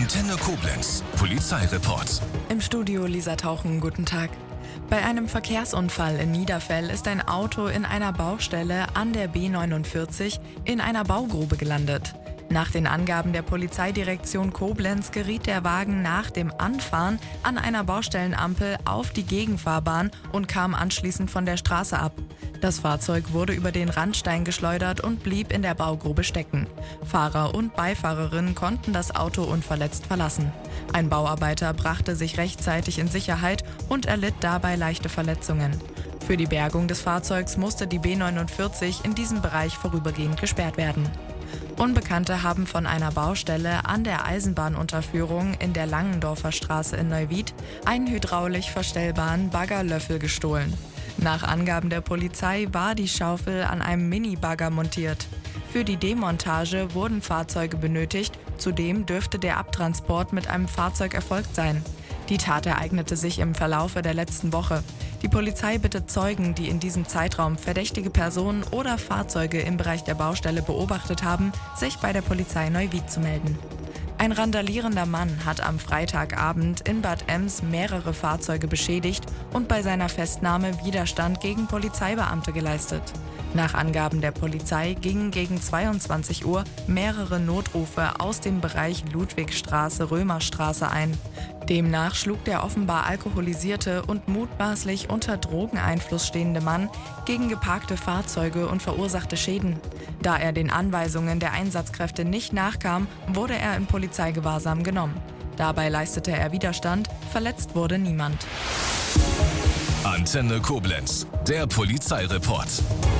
Antenne Koblenz, Polizeireport. Im Studio Lisa Tauchen, guten Tag. Bei einem Verkehrsunfall in Niederfell ist ein Auto in einer Baustelle an der B49 in einer Baugrube gelandet. Nach den Angaben der Polizeidirektion Koblenz geriet der Wagen nach dem Anfahren an einer Baustellenampel auf die Gegenfahrbahn und kam anschließend von der Straße ab. Das Fahrzeug wurde über den Randstein geschleudert und blieb in der Baugrube stecken. Fahrer und Beifahrerin konnten das Auto unverletzt verlassen. Ein Bauarbeiter brachte sich rechtzeitig in Sicherheit und erlitt dabei leichte Verletzungen. Für die Bergung des Fahrzeugs musste die B49 in diesem Bereich vorübergehend gesperrt werden. Unbekannte haben von einer Baustelle an der Eisenbahnunterführung in der Langendorfer Straße in Neuwied einen hydraulisch verstellbaren Baggerlöffel gestohlen. Nach Angaben der Polizei war die Schaufel an einem Minibagger montiert. Für die Demontage wurden Fahrzeuge benötigt, zudem dürfte der Abtransport mit einem Fahrzeug erfolgt sein. Die Tat ereignete sich im Verlaufe der letzten Woche. Die Polizei bittet Zeugen, die in diesem Zeitraum verdächtige Personen oder Fahrzeuge im Bereich der Baustelle beobachtet haben, sich bei der Polizei Neuwied zu melden. Ein randalierender Mann hat am Freitagabend in Bad Ems mehrere Fahrzeuge beschädigt und bei seiner Festnahme Widerstand gegen Polizeibeamte geleistet. Nach Angaben der Polizei gingen gegen 22 Uhr mehrere Notrufe aus dem Bereich Ludwigstraße-Römerstraße ein. Demnach schlug der offenbar alkoholisierte und mutmaßlich unter Drogeneinfluss stehende Mann gegen geparkte Fahrzeuge und verursachte Schäden. Da er den Anweisungen der Einsatzkräfte nicht nachkam, wurde er in Polizeigewahrsam genommen. Dabei leistete er Widerstand, verletzt wurde niemand. Antenne Koblenz, der Polizeireport.